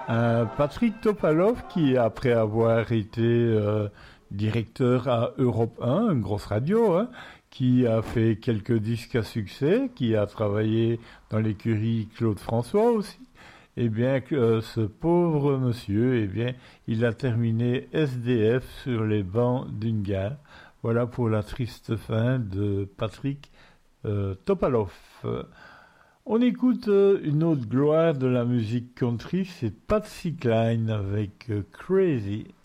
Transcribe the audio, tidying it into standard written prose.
Patrick Topalov, qui après avoir été directeur à Europe 1, une grosse radio, hein, qui a fait quelques disques à succès, qui a travaillé dans l'écurie Claude François aussi, eh bien que ce pauvre monsieur, eh bien, il a terminé SDF sur les bancs d'une gare. Voilà pour la triste fin de Patrick Topalov. On écoute une autre gloire de la musique country, c'est Patsy Cline avec Crazy.